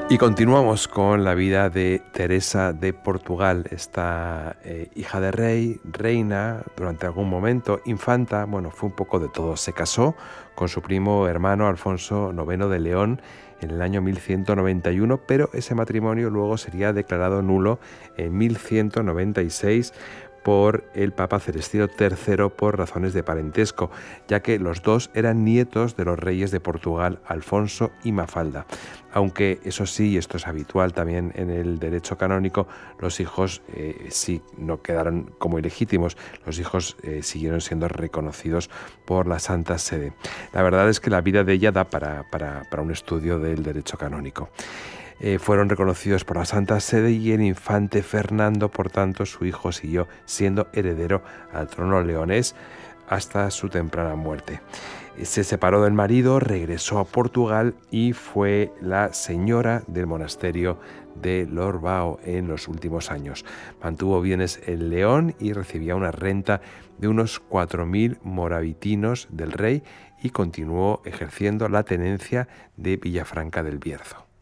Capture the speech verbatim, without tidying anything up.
Y continuamos con la vida de Teresa de Portugal, esta eh, hija de rey, reina, durante algún momento, infanta, bueno, fue un poco de todo. Se casó con su primo hermano Alfonso noveno de León en el año mil ciento noventa y uno, pero ese matrimonio luego sería declarado nulo en mil ciento noventa y seis por el Papa Celestino tercero por razones de parentesco, ya que los dos eran nietos de los reyes de Portugal, Alfonso y Mafalda. Aunque eso sí, y esto es habitual también en el derecho canónico, los hijos eh, sí no quedaron como ilegítimos, los hijos eh, siguieron siendo reconocidos por la Santa Sede. La verdad es que la vida de ella da para, para, para un estudio del derecho canónico. Eh, fueron reconocidos por la Santa Sede y el infante Fernando, por tanto, su hijo siguió siendo heredero al trono leonés hasta su temprana muerte. Se separó del marido, regresó a Portugal y fue la señora del monasterio de Lorbao en los últimos años. Mantuvo bienes en León y recibía una renta de unos cuatro mil morabitinos del rey y continuó ejerciendo la tenencia de Villafranca del Bierzo.